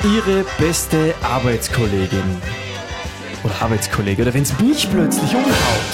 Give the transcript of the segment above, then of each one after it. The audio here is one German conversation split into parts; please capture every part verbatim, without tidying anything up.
Ihre beste Arbeitskollegin oder Arbeitskollege oder wenn es mich plötzlich umhaut,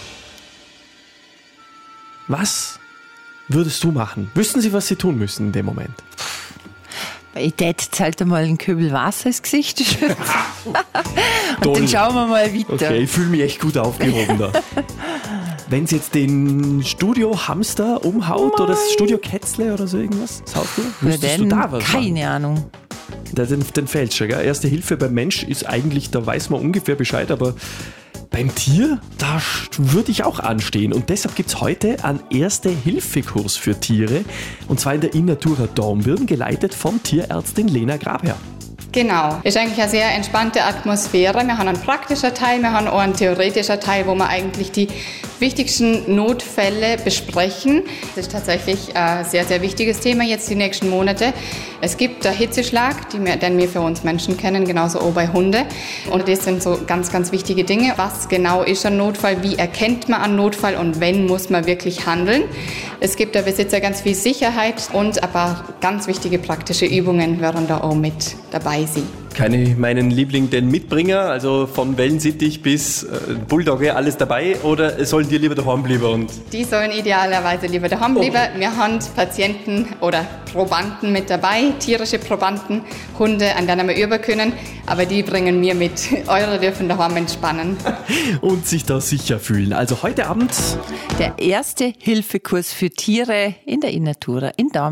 was würdest du machen? Wüssten Sie, was Sie tun müssen in dem Moment? Ich tät halt einmal einen Kübel Wasser ins Gesicht schütten. Und dann schauen wir mal weiter. Okay, ich fühle mich echt gut aufgehoben da. Wenn es jetzt den Studio-Hamster umhaut oh oder das Studio-Kätzle oder so irgendwas, das Haustier, müsstest du da was Keine machen? Ahnung. Den, den fällt's schon, gell? Erste Hilfe beim Mensch ist eigentlich, da weiß man ungefähr Bescheid, aber beim Tier, da würde ich auch anstehen. Und deshalb gibt es heute einen Erste-Hilfe-Kurs für Tiere. Und zwar in der Innatura Dornbirn, geleitet von Tierärztin Lena Grabherr. Genau. Ist eigentlich eine sehr entspannte Atmosphäre. Wir haben einen praktischen Teil, wir haben auch einen theoretischen Teil, wo wir eigentlich die wichtigsten Notfälle besprechen. Das ist tatsächlich ein sehr, sehr wichtiges Thema jetzt die nächsten Monate. Es gibt einen Hitzeschlag, den wir, den wir für uns Menschen kennen, genauso auch bei Hunden. Und das sind so ganz, ganz wichtige Dinge. Was genau ist ein Notfall? Wie erkennt man einen Notfall? Und wenn, muss man wirklich handeln? Es gibt der Besitzer ganz viel Sicherheit und ein paar ganz wichtige praktische Übungen werden da auch mit dabei sein. Kann ich meinen Liebling den Mitbringer, also von Wellensittich bis äh, Bulldogge, alles dabei? Oder sollen die lieber daheim bleiben? Und die sollen idealerweise lieber daheim bleiben. Oh. Wir haben Patienten oder Probanden mit dabei, tierische Probanden, Hunde, an denen wir üben können. Aber die bringen wir mit. Eure dürfen daheim entspannen. Und sich da sicher fühlen. Also heute Abend der Erste-Hilfe-Kurs für Tiere in der Innatura in Dornbirn.